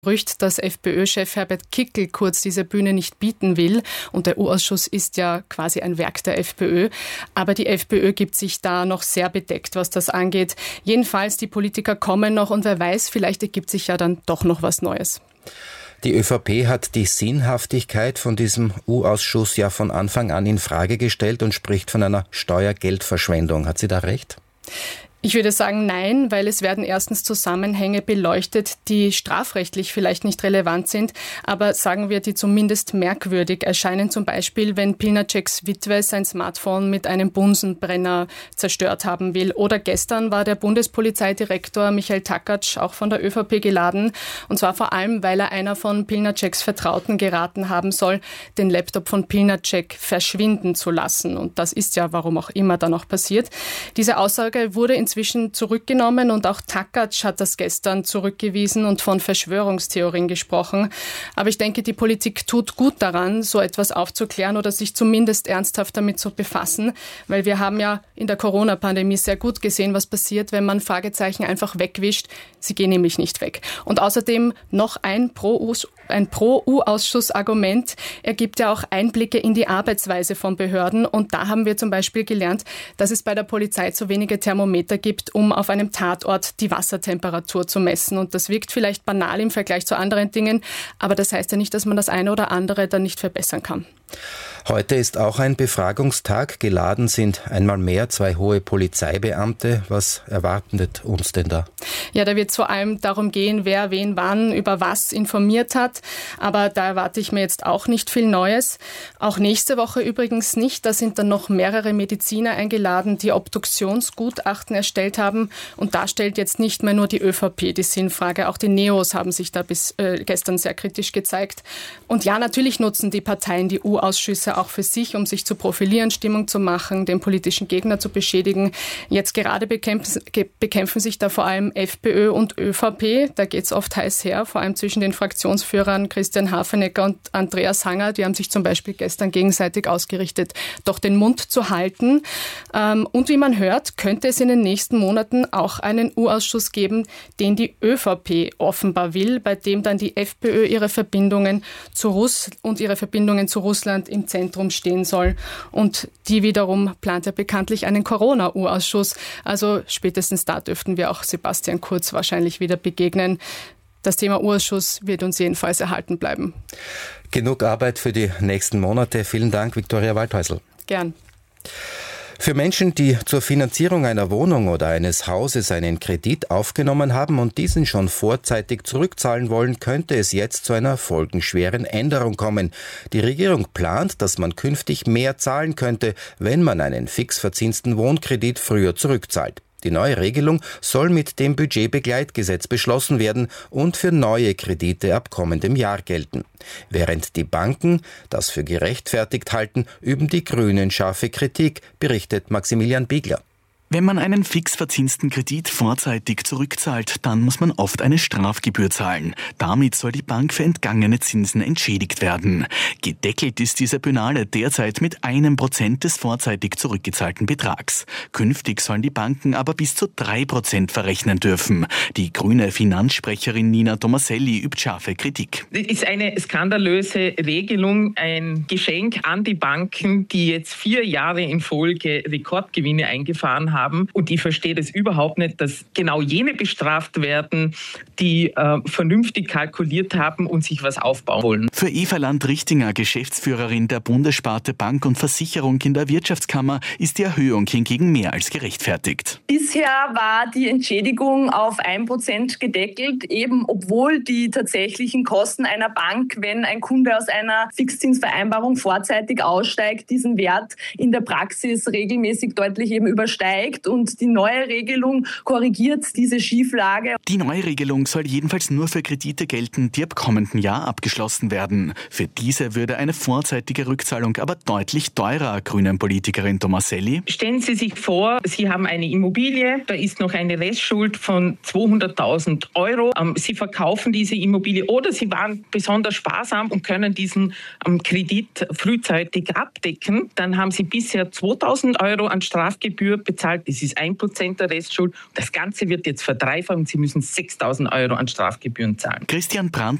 Gerücht, dass FPÖ-Chef Herbert Kickl kurz diese Bühne nicht bieten will. Und der U-Ausschuss ist ja quasi ein Werk der FPÖ. Aber die FPÖ gibt sich da noch sehr bedeckt, was das angeht. Jedenfalls, die Politiker kommen noch und wer weiß, vielleicht ergibt sich ja dann doch noch was Neues. Die ÖVP hat die Sinnhaftigkeit von diesem U-Ausschuss ja von Anfang an in Frage gestellt und spricht von einer Steuergeldverschwendung. Hat sie da recht? Ich würde sagen nein, weil es werden erstens Zusammenhänge beleuchtet, die strafrechtlich vielleicht nicht relevant sind, aber sagen wir, die zumindest merkwürdig erscheinen. Zum Beispiel, wenn Pilnaceks Witwe sein Smartphone mit einem Bunsenbrenner zerstört haben will. Oder gestern war der Bundespolizeidirektor Michael Takatsch auch von der ÖVP geladen. Und zwar vor allem, weil er einer von Pilnaceks Vertrauten geraten haben soll, den Laptop von Pilnacek verschwinden zu lassen. Und das ist ja, warum auch immer, dann auch passiert. Diese Aussage wurde inzwischen zurückgenommen und auch Takatsch hat das gestern zurückgewiesen und von Verschwörungstheorien gesprochen. Aber ich denke, die Politik tut gut daran, so etwas aufzuklären oder sich zumindest ernsthaft damit zu befassen, weil wir haben ja in der Corona-Pandemie sehr gut gesehen, was passiert, wenn man Fragezeichen einfach wegwischt. Sie gehen nämlich nicht weg. Und außerdem noch ein Pro-U-Ausschuss-Argument. Er gibt ja auch Einblicke in die Arbeitsweise von Behörden und da haben wir zum Beispiel gelernt, dass es bei der Polizei zu wenige Thermometer gibt, um auf einem Tatort die Wassertemperatur zu messen. Und das wirkt vielleicht banal im Vergleich zu anderen Dingen, aber das heißt ja nicht, dass man das eine oder andere dann nicht verbessern kann. Heute ist auch ein Befragungstag. Geladen sind einmal mehr 2 hohe Polizeibeamte. Was erwartet uns denn da? Ja, da wird es vor allem darum gehen, wer wen wann über was informiert hat. Aber da erwarte ich mir jetzt auch nicht viel Neues. Auch nächste Woche übrigens nicht. Da sind dann noch mehrere Mediziner eingeladen, die Obduktionsgutachten erstellt haben. Und da stellt jetzt nicht mehr nur die ÖVP die Sinnfrage. Auch die Neos haben sich da bis gestern sehr kritisch gezeigt. Und ja, natürlich nutzen die Parteien die U-Ausschüsse auch für sich, um sich zu profilieren, Stimmung zu machen, den politischen Gegner zu beschädigen. Jetzt gerade bekämpfen sich da vor allem FPÖ und ÖVP. Da geht es oft heiß her, vor allem zwischen den Fraktionsführern Christian Hafenecker und Andreas Hanger. Die haben sich zum Beispiel gestern gegenseitig ausgerichtet, doch den Mund zu halten. Und wie man hört, könnte es in den nächsten Monaten auch einen U-Ausschuss geben, den die ÖVP offenbar will, bei dem dann die FPÖ ihre Verbindungen zu Russland im Zentrum stehen soll. Und die wiederum plant ja bekanntlich einen Corona-U-Ausschuss. Also spätestens da dürften wir auch Sebastian Kurz wahrscheinlich wieder begegnen. Das Thema U-Ausschuss wird uns jedenfalls erhalten bleiben. Genug Arbeit für die nächsten Monate. Vielen Dank, Viktoria Waldhäusl. Gern. Für Menschen, die zur Finanzierung einer Wohnung oder eines Hauses einen Kredit aufgenommen haben und diesen schon vorzeitig zurückzahlen wollen, könnte es jetzt zu einer folgenschweren Änderung kommen. Die Regierung plant, dass man künftig mehr zahlen könnte, wenn man einen fix verzinsten Wohnkredit früher zurückzahlt. Die neue Regelung soll mit dem Budgetbegleitgesetz beschlossen werden und für neue Kredite ab kommendem Jahr gelten. Während die Banken das für gerechtfertigt halten, üben die Grünen scharfe Kritik, berichtet Maximilian Biegler. Wenn man einen fix verzinsten Kredit vorzeitig zurückzahlt, dann muss man oft eine Strafgebühr zahlen. Damit soll die Bank für entgangene Zinsen entschädigt werden. Gedeckelt ist diese Penale derzeit mit 1% des vorzeitig zurückgezahlten Betrags. Künftig sollen die Banken aber bis zu 3% verrechnen dürfen. Die grüne Finanzsprecherin Nina Tomaselli übt scharfe Kritik. Das ist eine skandalöse Regelung, ein Geschenk an die Banken, die jetzt 4 Jahre in Folge Rekordgewinne eingefahren haben. Und ich verstehe das überhaupt nicht, dass genau jene bestraft werden, die vernünftig kalkuliert haben und sich was aufbauen wollen. Für Eva Land-Richtinger, Geschäftsführerin der Bundessparte Bank und Versicherung in der Wirtschaftskammer, ist die Erhöhung hingegen mehr als gerechtfertigt. Bisher war die Entschädigung auf 1% gedeckelt, eben obwohl die tatsächlichen Kosten einer Bank, wenn ein Kunde aus einer Fixzinsvereinbarung vorzeitig aussteigt, diesen Wert in der Praxis regelmäßig deutlich eben übersteigt. Und die neue Regelung korrigiert diese Schieflage. Die neue Regelung soll jedenfalls nur für Kredite gelten, die ab kommenden Jahr abgeschlossen werden. Für diese würde eine vorzeitige Rückzahlung aber deutlich teurer, Grünen-Politikerin Tomaselli. Stellen Sie sich vor, Sie haben eine Immobilie, da ist noch eine Restschuld von 200.000 Euro. Sie verkaufen diese Immobilie oder Sie waren besonders sparsam und können diesen Kredit frühzeitig abdecken. Dann haben Sie bisher 2.000 Euro an Strafgebühr bezahlt gesagt, es ist 1% der Restschuld. Das Ganze wird jetzt verdreifacht und Sie müssen 6.000 € an Strafgebühren zahlen. Christian Brandl